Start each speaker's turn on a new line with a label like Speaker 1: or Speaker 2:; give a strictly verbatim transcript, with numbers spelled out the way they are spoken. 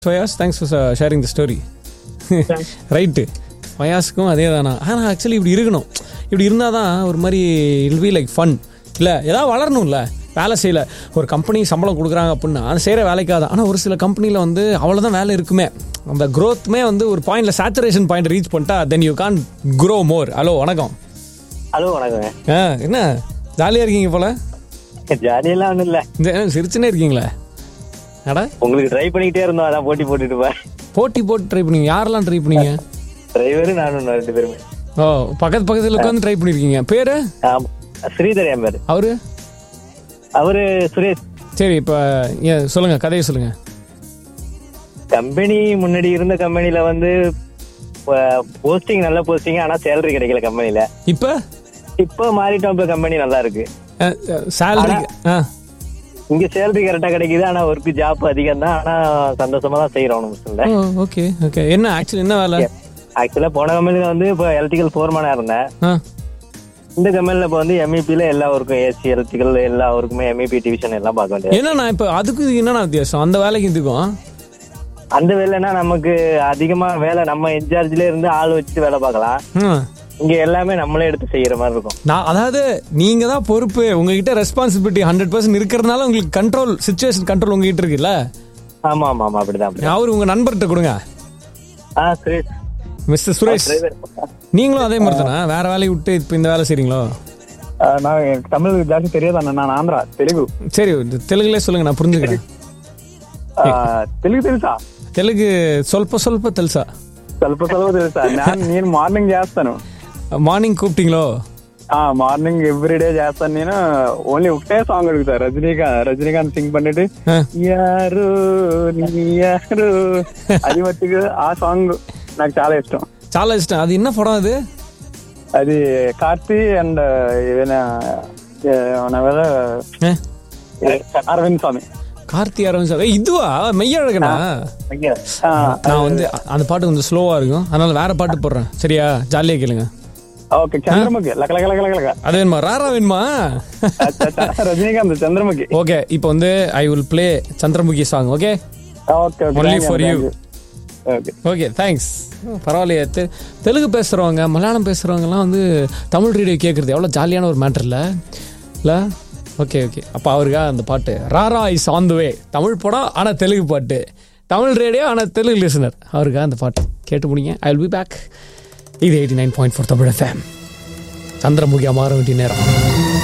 Speaker 1: Fayaz, thanks for sharing the story. Right, ஃபயாஸுக்கும் அதே தானா. ஆனால் ஆக்சுவலி இப்படி இருக்கணும். இப்படி இருந்தால் தான் ஒரு மாதிரி இல் பி லைக் ஃபன். இல்லை ஏதாவது வளரணும்ல, வேலை செய்யலை. ஒரு கம்பெனி சம்பளம் கொடுக்குறாங்க அப்படின்னா அது செய்கிற வேலைக்காக தான். ஆனால் ஒரு சில கம்பெனியில் வந்து அவ்வளோதான் வேலை இருக்குமே. அந்த க்ரோத்துமே வந்து ஒரு பாயிண்டில் சேச்சுரேஷன் பாயிண்ட் ரீச் பண்ணிட்டா then you Khan grow more. Hello வணக்கம்.
Speaker 2: ஹலோ வணக்கங்க.
Speaker 1: ஆ என்ன ஜாலியாக இருக்கீங்க போல?
Speaker 2: ஜாலியெல்லாம் ஒன்றும் இல்லை,
Speaker 1: சிரிச்சுன்னே இருக்கீங்களா? அடா
Speaker 2: உங்களுக்கு ட்ரை பண்ணிக்கிட்டே இருந்தோம், அதான் போட்டி போட்டுட்டு போய்
Speaker 1: போட்டி போட்டு ட்ரை பண்ணீங்க. யாரெல்லாம் ட்ரை பண்ணீங்க?
Speaker 2: டிரைவரு நானும் ரெண்டு பேருமே.
Speaker 1: ஓ, பக்கத்து பக்கத்தில் உட்காந்து ட்ரை பண்ணிருக்கீங்க. பேரு?
Speaker 2: ஸ்ரீதர் என் பேரு.
Speaker 1: அவரு
Speaker 2: அவரு சுரேஷ்.
Speaker 1: சரி, இப்ப சொல்லுங்க, கதையை சொல்லுங்க.
Speaker 2: கம்பெனி முன்னாடி இருந்த கம்பெனில வந்து போஸ்டிங் நல்ல போஸ்டிங், ஆனா சேலரி கிடைக்கல கம்பெனில.
Speaker 1: இப்ப
Speaker 2: இப்ப மாறிட்டோம். இப்ப கம்பெனி நல்லா இருக்கு,
Speaker 1: சேலரி
Speaker 2: இங்க சேலரி கரெக்டா கிடைக்குது. ஆனா ஒர்க் ஜாப் அதிகம் தான், ஆனா சந்தோஷமா தான் செய்யறோம்.
Speaker 1: Okay okay. என்ன ஆக்சுவலி என்ன வேலை?
Speaker 2: ஆக்சுவலா போன கம்பெனில வந்து இப்ப எலக்ட்ரிக்கல் ஃபோர்மேனா இருந்தேன். இந்த கம்பெனில இப்ப வந்து எம்இபில எல்லா ஒர்க்கும், ஏசி எலக்ட்ரிக்கல் எல்லா ஒர்க்குமே எம்இபி டிவிஷன் எல்லாம் பார்க்க வேண்டியது.
Speaker 1: என்னன்னா இப்ப அதுக்கு என்னன்னா வித்தியாசம் அந்த வேலைக்கு இதுக்கும்?
Speaker 2: அந்த வேலைன்னா நமக்கு அதிகமா வேலை நம்ம இன்சார்ஜ்ல இருந்து ஆள் வச்சுட்டு வேலை பார்க்கலாம். இங்க எல்லாமே நம்மளே எடுத்து செய்யற மாதிரி இருக்கும்.
Speaker 1: நான் அதாவது நீங்க தான் பொறுப்பு, உங்ககிட்ட ரெஸ்பான்சிபிலிட்டி ஹண்ட்ரட் பர்சன்ட் இருக்கிறதுனால உங்களுக்கு கண்ட்ரோல், சிச்சுவேஷன் கண்ட்ரோல் உங்ககிட்ட இருக்குல்ல?
Speaker 2: ஆமா ஆமா ஆமா, அப்படிதான்.
Speaker 1: அவரு உங்க நண்பர்கிட்ட கொடுங்க. மிஸ்டர் சுரேஷ், நீங்களும் அதே மாதிரி தானே? வேற வேலையை விட்டு இப்ப இந்த வேலை செய்றீங்களோ?
Speaker 3: நான் தமிழ் ஜாஸ்தி தெரியாது, நான் ஆந்திரா தெலுங்கு.
Speaker 1: சரி, தெலுங்குலே சொல்லுங்க, நான் புரிஞ்சுக்கிறேன்.
Speaker 3: తెలుగు తెలుసా?
Speaker 1: తెలుగు స్వల్ప స్వల్ప తెలుసా?
Speaker 3: స్వల్ప స్వల్ప తెలుసా? నేను మార్నింగ్ చేస్తాను.
Speaker 1: మార్నింగ్ కూప్టింగ్
Speaker 3: మార్నింగ్ ఎవ్రీడే చేస్తాను. నేను ఓన్లీ ఒకటే సాంగ్ అడుగుతా, రజనీకాంత్ రజనీకాంత్ సింగ్ பண்ணிட்டு యారు యారు అది మట్టుకు ఆ సాంగ్ నాకు చాలా ఇష్టం.
Speaker 1: చాలా ఇష్టం. అది என்ன படம்? அது
Speaker 3: అది కార్తీ అండ్ ఏదైనా அரவிந்த் சாமி.
Speaker 1: கார்த்தி அரவிந்த் சாமி இதுவா? மெய்யழகனா? நான் வந்து அந்த பாட்டு கொஞ்சம் ஸ்லோவா இருக்கும், அதனால வேற பாட்டு போடுறேன். சரியா? ஜாலியா கேளுங்க.
Speaker 3: ஓகே. சந்திரமுகி லக லக லக லக
Speaker 1: அது வேணுமா? ராரா வேணுமா?
Speaker 3: ரஜினிகாந்த் சந்திரமுகி.
Speaker 1: ஓகே, இப்போ வந்து I will play Chandramukhi song. Okay
Speaker 3: okay okay,
Speaker 1: only for you.
Speaker 3: Okay
Speaker 1: okay, thanks. பரவாயில்லையே. தெ தெலுங்கு பேசுகிறவங்க, மலையாளம் பேசுகிறவங்கலாம் வந்து தமிழ் ரேடியோ கேட்குறது எவ்வளோ ஜாலியான ஒரு மேட்டர் இல்லை இல்லை? Okay okay. அப்போ அவருக்காக அந்த பாட்டு ராரா இஸ் ஆன் த வே. தமிழ் படம் ஆனால் தெலுங்கு பாட்டு, தமிழ் ரேடியோ ஆனால் தெலுங்கு லிசனர். அவருக்காக அந்த பாட்டு கேட்டு முடிங்க. I will be back. இது eighty nine point four Tamil FM. சந்திரமுகியா மாற வேண்டிய நேரம்.